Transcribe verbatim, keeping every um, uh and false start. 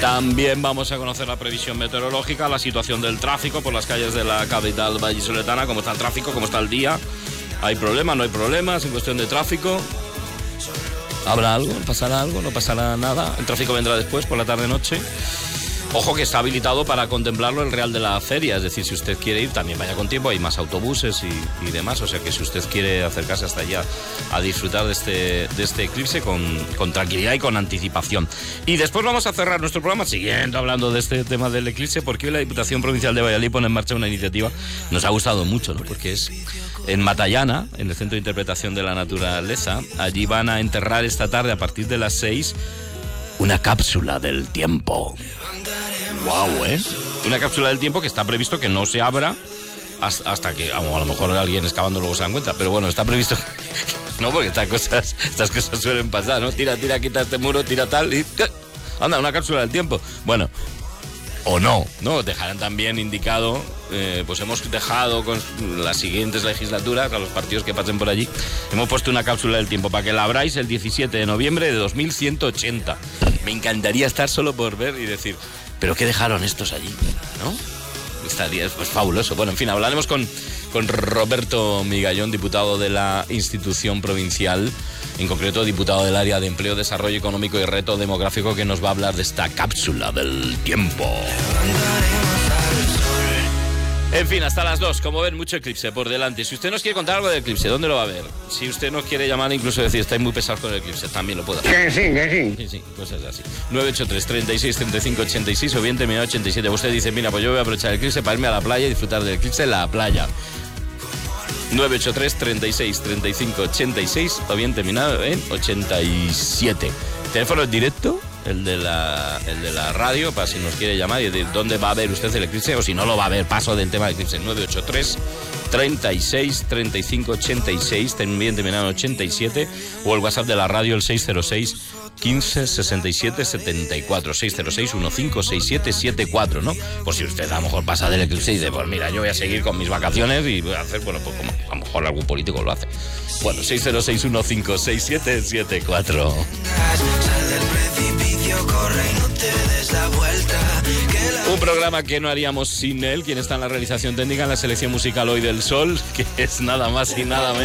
También vamos a conocer la previsión meteorológica, la situación del tráfico por las calles de la capital vallisoletana, cómo está el tráfico, cómo está el día. ¿Hay problemas? ¿No hay problemas en cuestión de tráfico? ¿Habrá algo? ¿Pasará algo? ¿No pasará nada? El tráfico vendrá después, por la tarde-noche. Ojo que está habilitado para contemplarlo el Real de la Feria, es decir, si usted quiere ir también vaya con tiempo, hay más autobuses y, y demás, o sea que si usted quiere acercarse hasta allá a disfrutar de este, de este eclipse con, con tranquilidad y con anticipación. Y después vamos a cerrar nuestro programa siguiendo hablando de este tema del eclipse, porque hoy la Diputación Provincial de Valladolid pone en marcha una iniciativa, nos ha gustado mucho, ¿no? Porque es en Matallana, en el Centro de Interpretación de la Naturaleza, allí van a enterrar esta tarde a partir de las seis una cápsula del tiempo. Guau, ¿eh? Una cápsula del tiempo que está previsto que no se abra hasta que, a lo mejor alguien excavando luego se dan cuenta, pero bueno, está previsto no, porque estas cosas, estas cosas suelen pasar, ¿no? Tira, tira, quita este muro, tira tal y anda, una cápsula del tiempo. Bueno, o no, ¿no? Dejarán también indicado, eh, pues hemos dejado con las siguientes legislaturas, a los partidos que pasen por allí, hemos puesto una cápsula del tiempo para que la abráis el diecisiete de noviembre de dos mil ciento ochenta. Me encantaría estar solo por ver y decir, ¿pero qué dejaron estos allí? ¿No? Estaría pues fabuloso. Bueno, en fin, hablaremos con, con Roberto Migallón, diputado de la institución provincial, en concreto diputado del área de Empleo, Desarrollo Económico y Reto Demográfico, que nos va a hablar de esta cápsula del tiempo. En fin, hasta las dos. Como ven, mucho eclipse por delante. Si usted nos quiere contar algo del eclipse, ¿dónde lo va a ver? Si usted nos quiere llamar, incluso decir, estáis muy pesados con el eclipse, también lo puedo hacer. Que sí, que sí. Sí, sí, pues es así. nueve ocho tres, treinta y seis, treinta y cinco, ochenta y seis o bien terminado ochenta y siete. Usted dice, mira, pues yo voy a aprovechar el eclipse para irme a la playa y disfrutar del eclipse en la playa. nueve ocho tres, treinta y seis, treinta y cinco, ochenta y seis o bien terminado en ochenta y siete. Teléfono en directo, el de la el de la radio, para si nos quiere llamar y decir dónde va a ver usted el eclipse, o si no lo va a ver, paso del tema del eclipse. Nueve ocho tres, treinta y seis, treinta y cinco, ochenta y seis, también terminado en ochenta y siete, o el WhatsApp de la radio, el seis cero seis, quince, sesenta y siete, setenta y cuatro, seis cero seis, quince, sesenta y siete, setenta y cuatro, ¿no? Por si usted a lo mejor pasa del eclipse y dice, pues mira, yo voy a seguir con mis vacaciones y voy a hacer, bueno, pues como a lo mejor algún político lo hace. Bueno, seis cero seis, quince, sesenta y siete, setenta y cuatro. Corre y no te des la vuelta. Un programa que no haríamos sin él, quien está en la realización técnica, en la selección musical hoy del Sol, que es nada más y nada menos